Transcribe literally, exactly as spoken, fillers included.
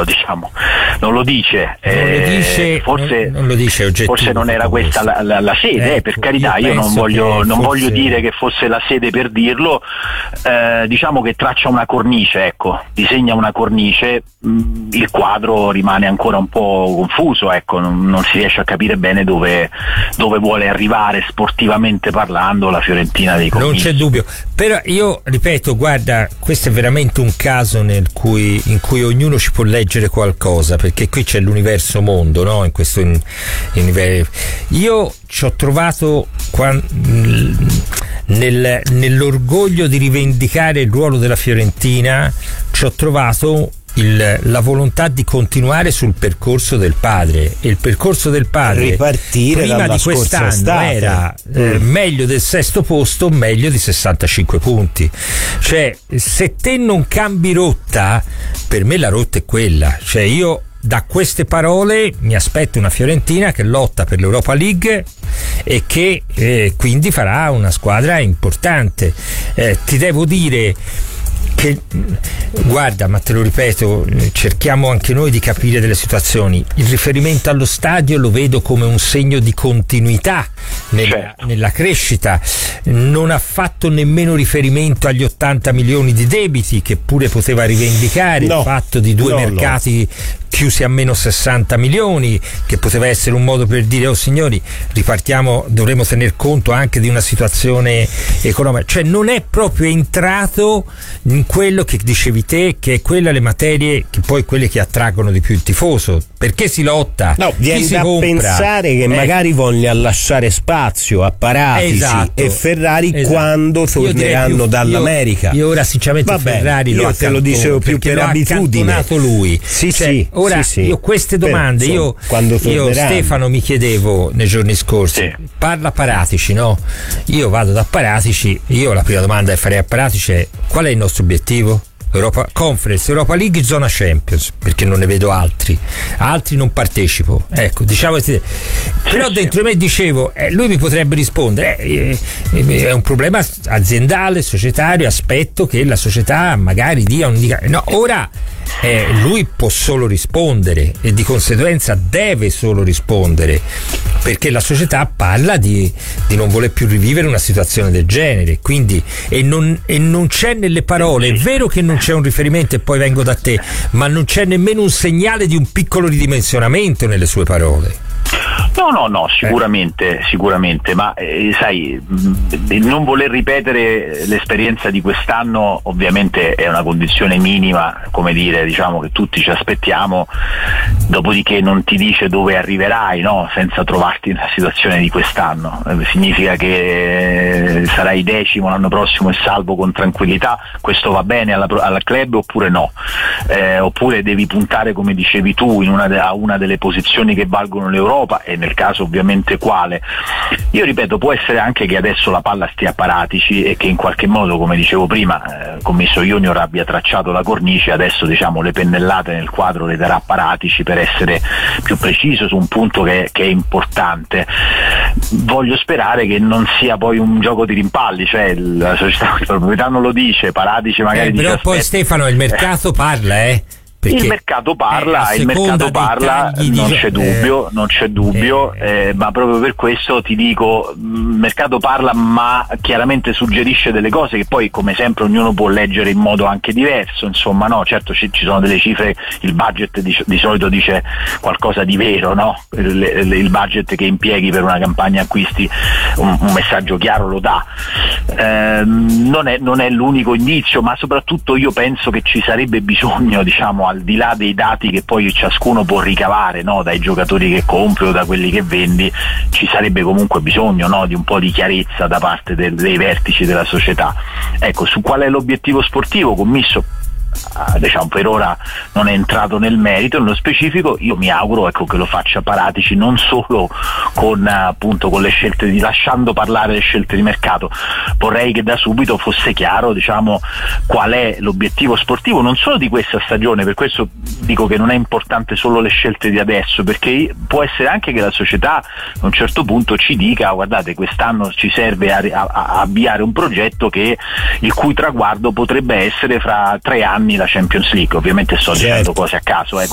Dio, diciamo, non lo dice, non lo dice, eh, forse, non, non lo dice forse non era questa la, la, la sede, ecco, eh, per carità, io, io non voglio non voglio dire che fosse la sede per dirlo, eh, diciamo che traccia una cornice, ecco, disegna una cornice, mh, il quadro rimane ancora un po' confuso, ecco, non, non si riesce a capire bene dove, dove vuole arrivare sportivamente parlando la Fiorentina dei Commissari. Non c'è dubbio, però io ripeto, guarda, questo è veramente un caso nel cui, in cui ognuno ci può leggere qualcosa, perché qui c'è l'universo mondo, no? In questo in, in, io ci ho trovato quando, nel, nell'orgoglio di rivendicare il ruolo della Fiorentina, ci ho trovato Il, la volontà di continuare sul percorso del padre, e il percorso del padre ripartire prima dalla di quest'anno estate. era eh, mm. meglio del sesto posto, meglio di sessantacinque punti. Cioè, se te non cambi rotta, per me la rotta è quella. Cioè, io da queste parole mi aspetto una Fiorentina che lotta per l'Europa League e che eh, quindi farà una squadra importante. Eh, ti devo dire che, guarda, ma te lo ripeto, cerchiamo anche noi di capire delle situazioni. Il riferimento allo stadio lo vedo come un segno di continuità nella, certo. nella crescita. Non ha fatto nemmeno riferimento agli ottanta milioni di debiti che pure poteva rivendicare, no, il fatto di due no, mercati no. chiusi a meno sessanta milioni, che poteva essere un modo per dire: oh signori, ripartiamo, dovremo tener conto anche di una situazione economica. Cioè non è proprio entrato in quello che dicevi te, che è quella le materie che poi quelle che attraggono di più il tifoso. Perché si lotta? No, viene da pensare che eh. magari voglia lasciare spazio a Paratici esatto. e Ferrari esatto. quando torneranno più, dall'America. Io, io ora sinceramente Vabbè, Ferrari io lo te lo dicevo più per abitudine. lui. Sì, cioè, sì, ora sì, sì. io queste domande, Però, io, quando io Stefano mi chiedevo nei giorni scorsi, sì. parla Paratici, no? Io vado da Paratici, io la prima domanda che farei a Paratici è: qual è il nostro obiettivo? Europa Conference, Europa League, zona Champions, perché non ne vedo altri altri non partecipo, ecco, diciamo. Però dentro me dicevo, eh, lui mi potrebbe rispondere, eh, eh, è un problema aziendale, societario, aspetto che la società magari dia un dica. No, ora eh, lui può solo rispondere e di conseguenza deve solo rispondere, perché la società parla di, di non voler più rivivere una situazione del genere, quindi e non, e non c'è nelle parole, è vero che non c'è un riferimento, e poi vengo da te, ma non c'è nemmeno un segnale di un piccolo ridimensionamento nelle sue parole. No, no, no, sicuramente, eh. sicuramente, ma eh, sai, mh, non voler ripetere l'esperienza di quest'anno ovviamente è una condizione minima, come dire, diciamo che tutti ci aspettiamo, dopodiché non ti dice dove arriverai, no, senza trovarti nella situazione di quest'anno. Eh, significa che sarai decimo l'anno prossimo e salvo con tranquillità, questo va bene alla, alla club oppure no? Eh, oppure devi puntare, come dicevi tu, in una de- a una delle posizioni che valgono l'Europa, e nel caso ovviamente quale. Io ripeto, può essere anche che adesso la palla stia a Paratici e che in qualche modo, come dicevo prima, eh, commesso Junior abbia tracciato la cornice, adesso diciamo le pennellate nel quadro le darà Paratici per essere più preciso su un punto che, che è importante. Voglio sperare che non sia poi un gioco di rimpalli, cioè la società, il proprietà non lo dice, Paratici magari eh, dice però poi aspetta. Stefano, il mercato eh. parla, eh il mercato parla, il mercato parla, non c'è dubbio, non c'è dubbio, eh, eh, ma proprio per questo ti dico, il mercato parla, ma chiaramente suggerisce delle cose che poi, come sempre, ognuno può leggere in modo anche diverso, insomma, no, certo ci, ci sono delle cifre, il budget di, di solito dice qualcosa di vero, no? Il, il, il budget che impieghi per una campagna acquisti un, un messaggio chiaro lo dà, eh, non è, non è l'unico indizio, ma soprattutto io penso che ci sarebbe bisogno, diciamo, al di là dei dati che poi ciascuno può ricavare, no, dai giocatori che compri o da quelli che vendi, ci sarebbe comunque bisogno, no, di un po' di chiarezza da parte del, dei vertici della società. Ecco, su qual è l'obiettivo sportivo, commesso diciamo per ora non è entrato nel merito, nello specifico. Io mi auguro, ecco, che lo faccia Paratici non solo con appunto con le scelte di lasciando parlare le scelte di mercato. Vorrei che da subito fosse chiaro, diciamo, qual è l'obiettivo sportivo non solo di questa stagione. Per questo dico che non è importante solo le scelte di adesso, perché può essere anche che la società a un certo punto ci dica: guardate, quest'anno ci serve a, a, a avviare un progetto che il cui traguardo potrebbe essere fra tre anni la Champions League. Ovviamente sto dicendo cose a caso, eh,